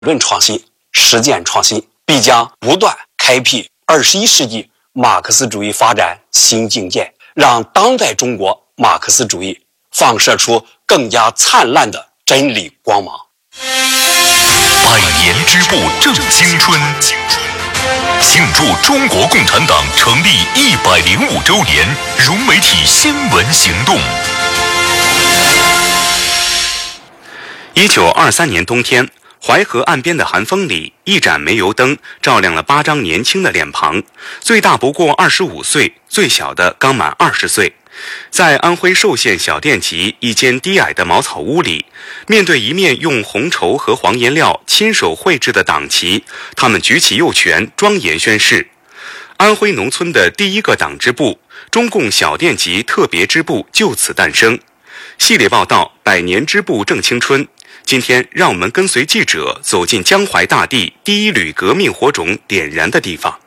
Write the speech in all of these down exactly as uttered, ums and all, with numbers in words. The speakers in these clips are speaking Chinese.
论创新、实践创新，必将不断开辟二十一世纪马克思主义发展新境界，让当代中国马克思主义放射出更加灿烂的真理光芒。 百年织布正青春，庆祝中国共产党成立一百零五周年融媒体新闻行动。 一九二三年冬天，淮河岸边的寒风里，一盏煤油灯照亮了八张年轻的脸庞，最大不过二十五岁，最小的刚满二十岁。在安徽寿县小店集一间低矮的茅草屋里，面对一面用红绸和黄颜料亲手绘制的党旗，他们举起右拳，庄严宣誓：安徽农村的第一个党支部——中共小店集特别支部就此诞生。系列报道：百年织布正青春。今天，让我们跟随记者走进江淮大地第一缕革命火种点燃的地方。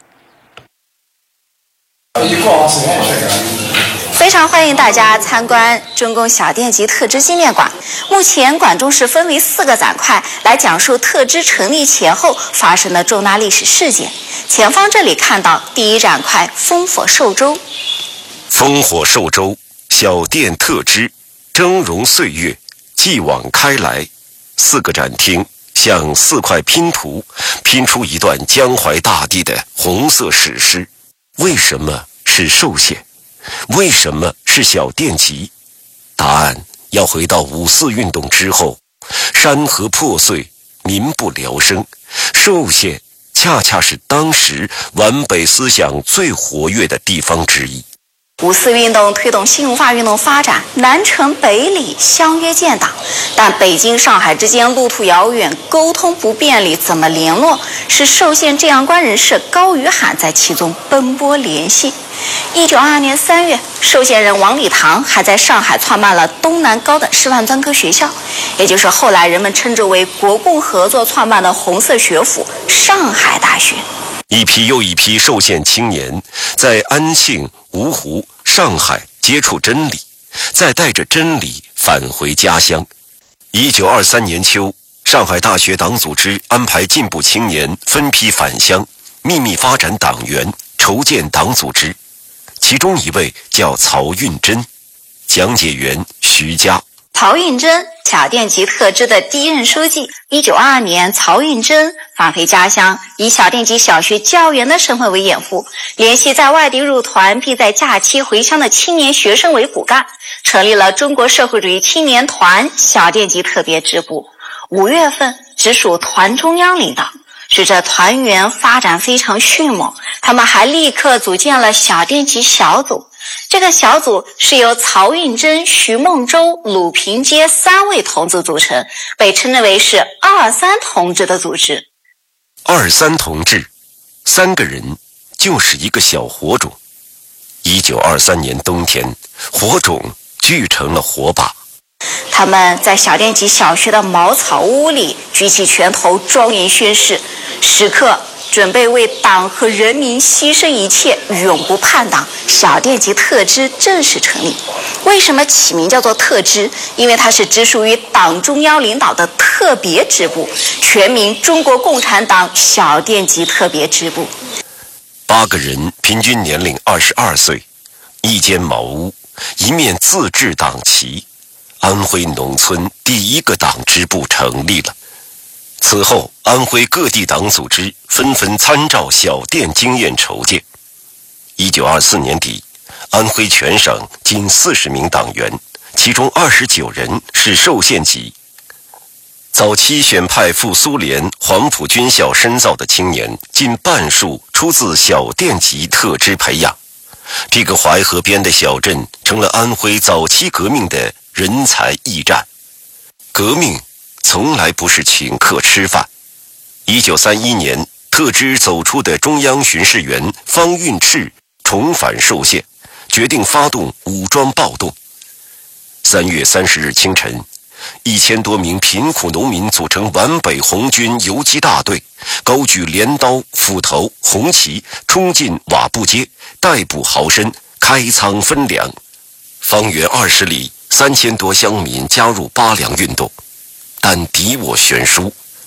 非常欢迎大家参观中共小店集特支纪念馆。目前馆中是分为四个展块，来讲述特支成立前后发生的重大历史事件。前方这里看到第一展块烽火寿州。 烽火寿州，小店特支，峥嵘岁月，继往开来。四个展厅像四块拼图，拼出一段江淮大地的红色史诗。为什么是寿县？为什么是小店集？答案要回到五四运动之后，山河破碎，民不聊生，寿县恰恰是当时皖北思想最活跃的地方之一。 五四运动推动新文化运动发展，南城北里相约建党，但北京、上海之间路途遥远，沟通不便利，怎么联络？是寿县正阳关人士高于罕在其中奔波联系。一九二二年三月，寿县人王礼堂还在上海创办了东南高等师范专科学校，也就是后来人们称之为国共合作创办的红色学府——上海大学。 一批又一批寿县青年在安庆、芜湖、上海接触真理，再带着真理返回家乡。一九二三年秋，上海大学党组织安排进步青年分批返乡，秘密发展党员，筹建党组织。其中一位叫曹运珍，讲解员徐佳。 曹运珍，小店集特支的第一任书记。一九二二年，曹运珍返回家乡，以小店集小学教员的身份为掩护，联系在外地入团并在假期回乡的青年学生为骨干，成立了中国社会主义青年团小店集特别支部。五月份，直属团中央领导。使这团员发展非常迅猛，他们还立刻组建了小店集小组。这个小组是由曹运珍、徐梦舟、鲁平阶三位同志组成，被称之为是二三同志的组织。 二三同志，三个人就是一个小火种。一九二三年冬天，火种聚成了火把。 他们在小店集小学的茅草屋里举起拳头，庄严宣誓，时刻准备为党和人民牺牲一切，永不叛党。小店集特支正式成立。为什么起名叫做特支？因为它是直属于党中央领导的特别支部，全名中国共产党小店集特别支部。 八个人，平均年龄二十二岁，一间茅屋，一面自制党旗。安徽农村第一个党支部成立了。此后，安徽各地党组织纷纷参照小店经验筹建。一九二四年底，安徽全省近四十名党员，其中二十九人是寿县籍。早期选派赴苏联黄埔军校深造的青年，近半数出自小店集特支培养。这个淮河边的小镇成了安徽早期革命的人才驿站。革命从来不是请客吃饭。一九三一年，特支走出的中央巡视员方运赤重返寿县，决定发动武装暴动。三月三十日清晨，一千多名贫苦农民组成皖北红军游击大队，高举镰刀、斧头、红旗，冲进瓦布街，逮捕豪绅，开仓分粮。方圆二十里，三千多乡民加入八粮运动，但敌我悬殊，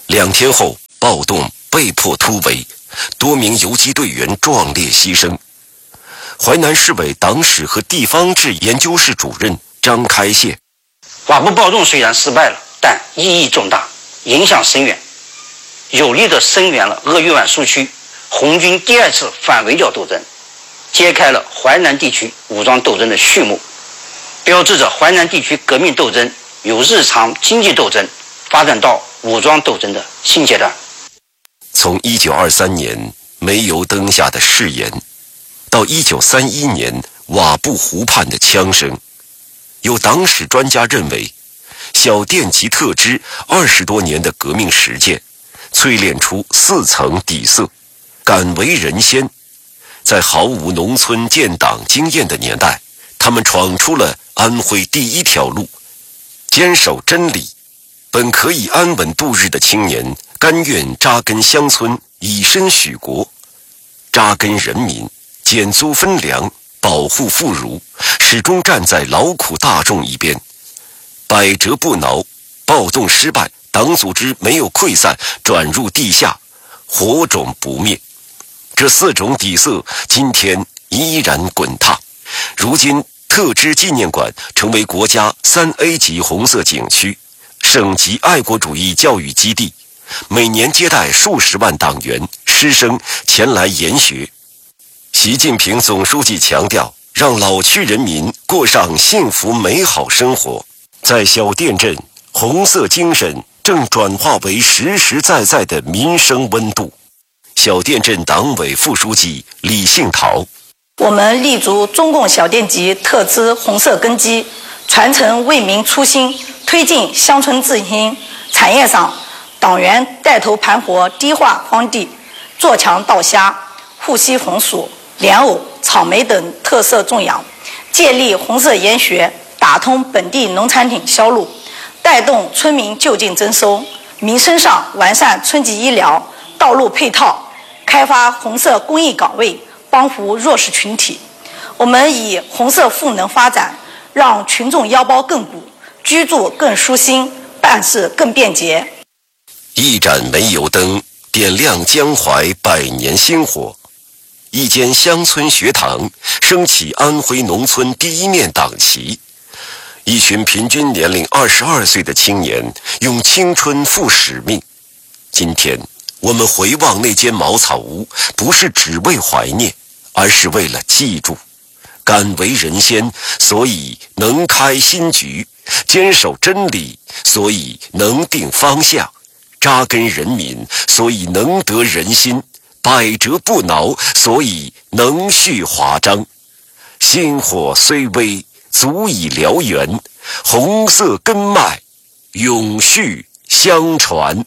两天后，暴动被迫突围，多名游击队员壮烈牺牲。淮南市委党史和地方志研究室主任张开宪： 瓦布暴动虽然失败了，但意义重大，影响深远，有力地声援了鄂豫皖苏区红军第二次反围剿斗争，揭开了淮南地区武装斗争的序幕，标志着淮南地区革命斗争由日常经济斗争发展到武装斗争的新阶段。 从一九二三年煤油灯下的誓言，到一九三一年瓦布湖畔的枪声，有党史专家认为，小店及特支二十多年的革命实践，淬炼出四层底色，敢为人先。在毫无农村建党经验的年代，他们闯出了安徽第一条路，坚守真理。本可以安稳度日的青年，甘愿扎根乡村，以身许国，扎根人民，减租分粮，保护妇孺，始终站在劳苦大众一边，百折不挠。暴动失败，党组织没有溃散，转入地下，火种不灭。这四种底色今天依然滚烫。如今特支纪念馆成为国家三 A 级红色景区，省级爱国主义教育基地，每年接待数十万党员师生前来研学。习近平总书记强调，让老区人民过上幸福美好生活。在小店镇，红色精神正转化为实实在在的民生温度。小店镇党委副书记李杏桃： 我们立足中共小店级特支红色根基，传承为民初心，推进乡村振兴。产业上，党员带头盘活低化荒地，做强稻虾、护溪红薯、莲藕、草莓等特色种养，建立红色研学，打通本地农产品销路，带动村民就近征收。民生上，完善村级医疗、道路配套，开发红色公益岗位，帮扶弱势群体。我们以红色赋能发展，让群众腰包更鼓，居住更舒心，办事更便捷。 一盏煤油灯点亮江淮百年星火，一间乡村学堂升起安徽农村第一面党旗，一群平均年龄二十二岁的青年用青春赴使命。今天我们回望那间茅草屋，不是只为怀念，而是为了记住。敢为人先，所以能开新局；坚守真理，所以能定方向；扎根人民，所以能得人心；百折不挠，所以能续华章。星火虽微，足以燎原；红色根脉，永续相传。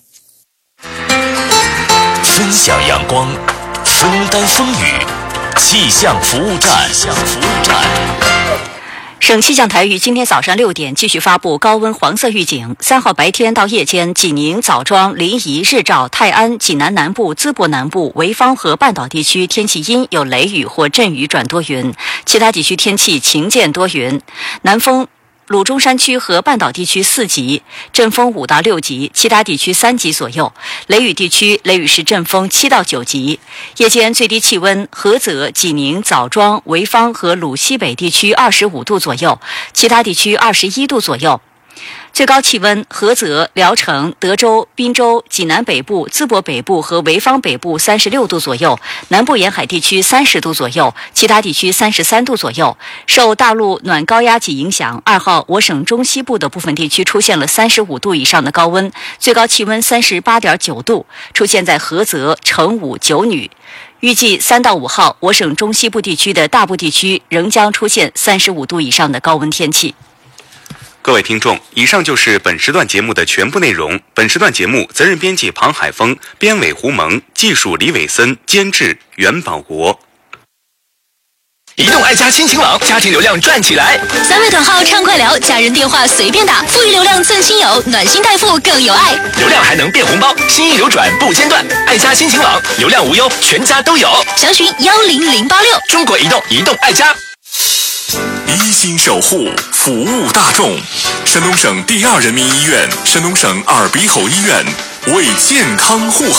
分享阳光，分担风雨，气象服务站。气象服务站。 省气象台于今天早上六点继续发布高温黄色预警。三号白天到夜间，济宁、枣庄、临沂、日照、泰安、济南南部、淄博南部、潍坊和半岛地区天气阴，有雷雨或阵雨转多云；其他地区天气晴见多云。南风鲁中山区和半岛地区四级，阵风五到六级，其他地区三级左右。雷雨地区雷雨时阵风七到九级。夜间最低气温，菏泽、济宁、枣庄、潍坊和鲁西北地区二十五度左右，其他地区二十一度左右。最高气温，菏泽、聊城、德州、滨州、济南北部、淄博北部和潍坊北部三十六度左右，南部沿海地区三十度左右，其他地区三十三度左右。受大陆暖高压脊影响，二号我省中西部的部分地区出现了三十五度以上的高温，最高气温三十八点九度，出现在菏泽、成武、九女。预计三到五号，我省中西部地区的大部地区仍将出现三十五度以上的高温天气。 各位听众，以上就是本时段节目的全部内容。本时段节目责任编辑庞海峰，编委胡蒙，技术李伟森，监制袁保国。 移动爱家亲情网，家庭流量赚起来！ 三位短号畅快聊，家人电话随便打，富裕流量赠亲友，暖心代付更有爱。 流量还能变红包，心意流转不间断。爱家亲情网，流量无忧，全家都有。 详询幺零零八六。 中国移动，移动爱家。 一心守护，服务大众。山东省第二人民医院、山东省耳鼻喉医院为健康护